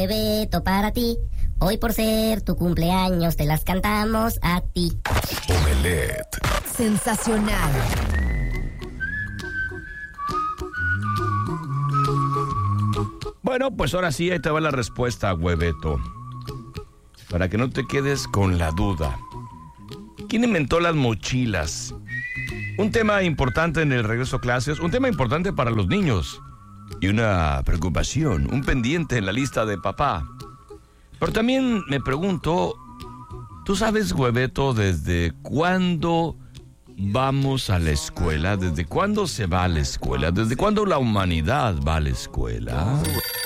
Beto para ti. Hoy por ser tu cumpleaños te las cantamos a ti. Omelette. Sensacional. Bueno, pues ahora sí, ahí te va la respuesta, Hueveto. Para que no te quedes con la duda. ¿Quién inventó las mochilas? Un tema importante en el regreso a clases, un tema importante para los niños. Y una preocupación, un pendiente en la lista de papá. Pero también me pregunto, ¿tú sabes, Hueveto, desde cuándo vamos a la escuela? ¿Desde cuándo se va a la escuela? ¿Desde cuándo la humanidad va a la escuela?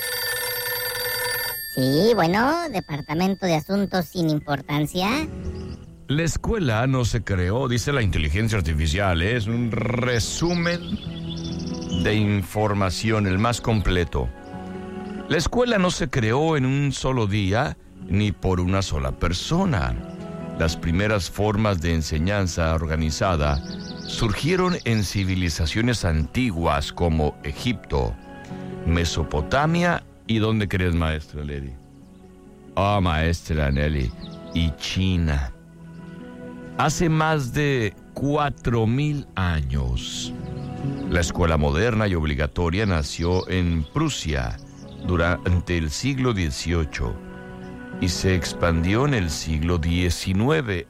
Sí, bueno, Departamento de Asuntos sin Importancia. La escuela no se creó, dice la inteligencia artificial, es un resumen de información, el más completo. La escuela no se creó en un solo día ni por una sola persona. Las primeras formas de enseñanza organizada surgieron en civilizaciones antiguas como Egipto, Mesopotamia y ¿dónde crees, maestra Nelly? Maestra Nelly, y China. Hace más de 4,000 años. La escuela moderna y obligatoria nació en Prusia durante el siglo XVIII y se expandió en el siglo XIX.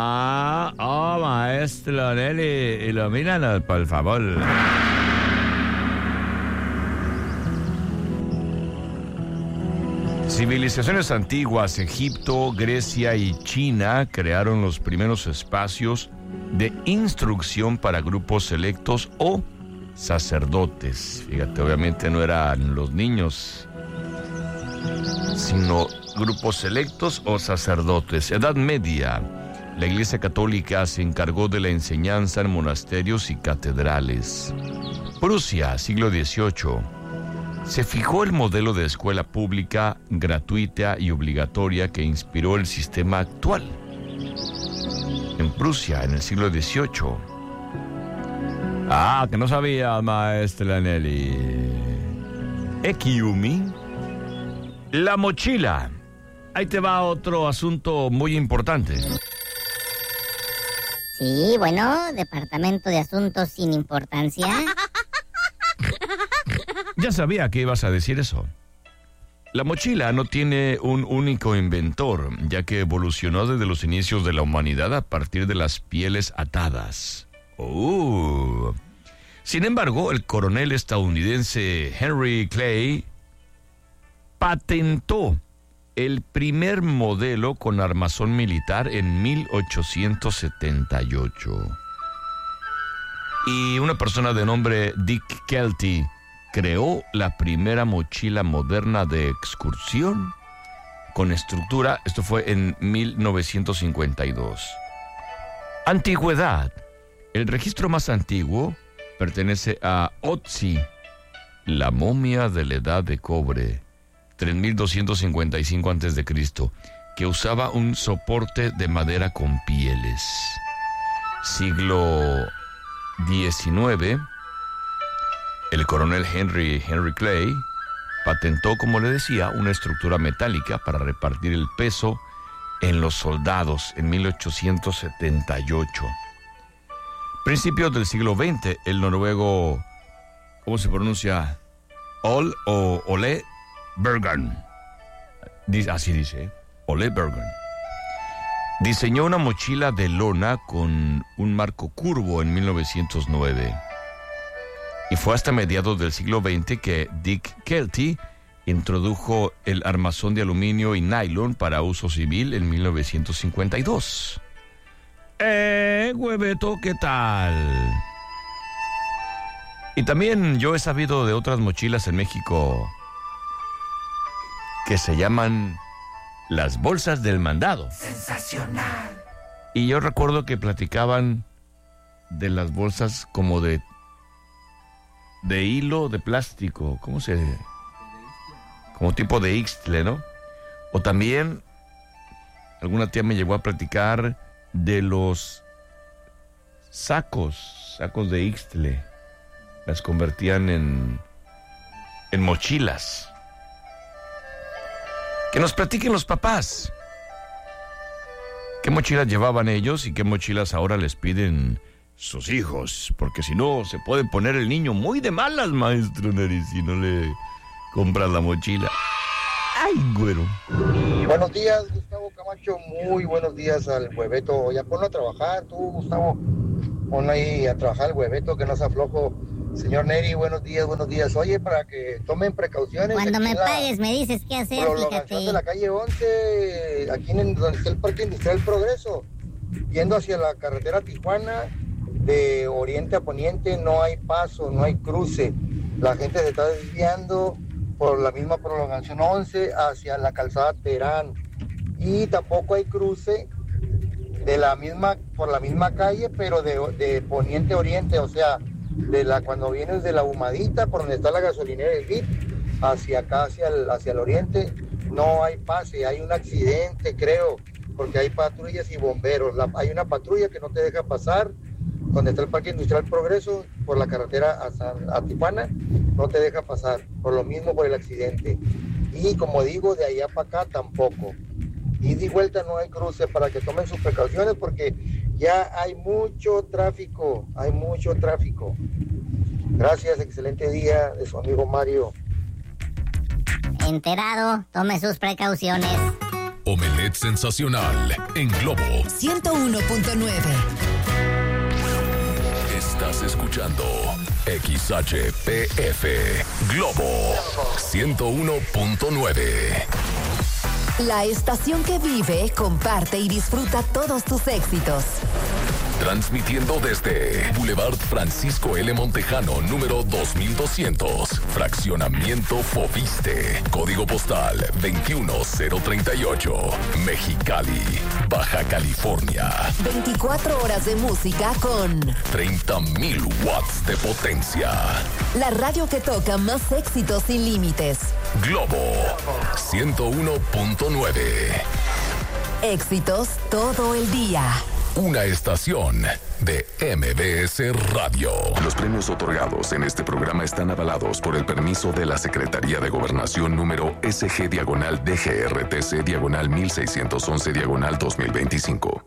Maestro Nelly, ilumínanos, por favor. Civilizaciones antiguas, Egipto, Grecia y China crearon los primeros espacios de instrucción para grupos selectos o sacerdotes. Fíjate, obviamente no eran los niños, sino grupos selectos o sacerdotes. Edad Media, la Iglesia Católica se encargó de la enseñanza en monasterios y catedrales. Prusia, siglo XVIII. Se fijó el modelo de escuela pública, gratuita y obligatoria que inspiró el sistema actual. En Prusia, en el siglo XVIII. Que no sabía, maestra Nelly. Ekiumi. La mochila. Ahí te va otro asunto muy importante. Sí, bueno, Departamento de Asuntos sin Importancia. Ya sabía que ibas a decir eso. La mochila no tiene un único inventor, ya que evolucionó desde los inicios de la humanidad a partir de las pieles atadas. Sin embargo, el coronel estadounidense Henry Clay patentó el primer modelo con armazón militar en 1878. Y una persona de nombre Dick Kelty creó la primera mochila moderna de excursión con estructura. Esto fue en 1952. Antigüedad. El registro más antiguo pertenece a Otzi, la momia de la Edad de Cobre, 3255 a.C., que usaba un soporte de madera con pieles. Siglo XIX. El coronel Henry Clay patentó, como le decía, una estructura metálica para repartir el peso en los soldados en 1878. Principios del siglo XX, el noruego, ¿cómo se pronuncia? Ole Bergen. Así dice, Ole Bergen. Diseñó una mochila de lona con un marco curvo en 1909. Y fue hasta mediados del siglo XX que Dick Kelty introdujo el armazón de aluminio y nylon para uso civil en 1952. Hueveto, ¿qué tal? Y también yo he sabido de otras mochilas en México que se llaman las bolsas del mandado. Sensacional. Y yo recuerdo que platicaban de las bolsas como de hilo de plástico, como tipo de Ixtle, ¿no? O también alguna tía me llegó a platicar de los sacos de Ixtle. Las convertían en mochilas. Que nos platiquen los papás. ¿Qué mochilas llevaban ellos y qué mochilas ahora les piden sus hijos? Porque si no, se puede poner el niño muy de malas, maestro Neri, si no le compras la mochila. ¡Ay, güero! Buenos días, Gustavo Camacho. Muy buenos días al hueveto. Ya ponlo a trabajar, tú, Gustavo. Ponlo ahí a trabajar el hueveto, que no se aflojo. Señor Neri, buenos días, buenos días. Oye, para que tomen precauciones. Cuando me pagues me dices qué hacer, prolongación de la calle 11, aquí donde está el Parque Industrial Progreso, yendo hacia la carretera Tijuana, de oriente a poniente, no hay paso, no hay cruce. La gente se está desviando por la misma prolongación 11 hacia la calzada Terán. Y tampoco hay cruce por la misma calle, pero de poniente a oriente, o sea, cuando vienes de la Humadita, por donde está la gasolinera del VIP, hacia acá, hacia el oriente, no hay pase, hay un accidente, creo, porque hay patrullas y bomberos. Hay una patrulla que no te deja pasar, donde está el Parque Industrial Progreso, por la carretera a Tijuana, no te deja pasar, por lo mismo por el accidente. Y como digo, de allá para acá tampoco. Y de vuelta no hay cruce, para que tomen sus precauciones, porque ya hay mucho tráfico, Gracias, excelente día, de su amigo Mario. Enterado, tome sus precauciones. Omelette sensacional en Globo 101.9. Estás escuchando XHPF Globo 101.9. La estación que vive, comparte y disfruta todos tus éxitos. Transmitiendo desde Boulevard Francisco L. Montejano, número 2200, Fraccionamiento Foviste, Código Postal 21038, Mexicali, Baja California. 24 horas de música con 30,000 watts de potencia. la radio que toca más éxitos sin límites. Globo 101.9. Éxitos todo el día. Una estación de MBS Radio. Los premios otorgados en este programa están avalados por el permiso de la Secretaría de Gobernación número SG/DGRTC/1611/2025.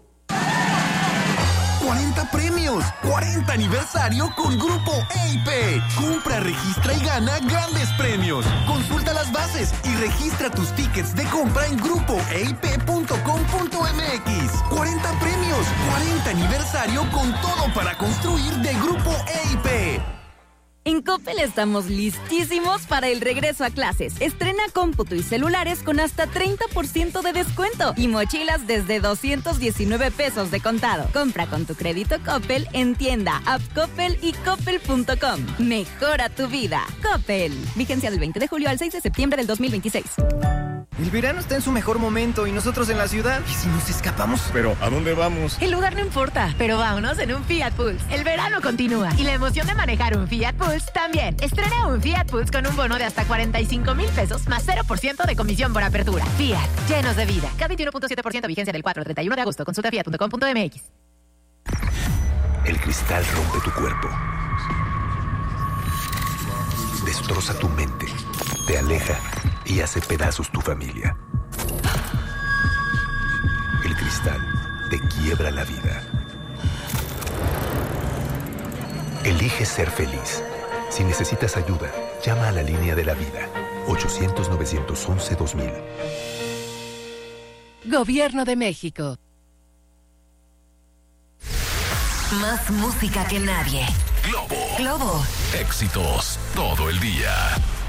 40 premios, 40 aniversario con Grupo EIP. Compra, registra y gana grandes premios. Consulta las bases y registra tus tickets de compra en grupoeip.com.mx. 40 premios, 40 aniversario con todo para construir de Grupo EIP. En Coppel estamos listísimos para el regreso a clases. Estrena cómputo y celulares con hasta 30% de descuento y mochilas desde 219 pesos de contado. Compra con tu crédito Coppel en tienda, app Coppel y coppel.com. Mejora tu vida. Coppel. Vigencia del 20 de julio al 6 de septiembre del 2026. El verano está en su mejor momento y nosotros en la ciudad. ¿Y si nos escapamos? ¿Pero a dónde vamos? El lugar no importa, pero vámonos en un Fiat Pulse. El verano continúa y la emoción de manejar un Fiat Pulse también. Estrena un Fiat Pulse con un bono de hasta 45,000 pesos más 0% de comisión por apertura. Fiat, llenos de vida. K21.7%, vigencia del 4 al 31 de agosto. Consulta fiat.com.mx. El cristal rompe tu cuerpo. Destroza tu mente. Te aleja y hace pedazos tu familia. El cristal te quiebra la vida. Elige ser feliz. Si necesitas ayuda, llama a la línea de la vida. 800-911-2000. Gobierno de México. Más música que nadie. Globo. Globo. Éxitos todo el día.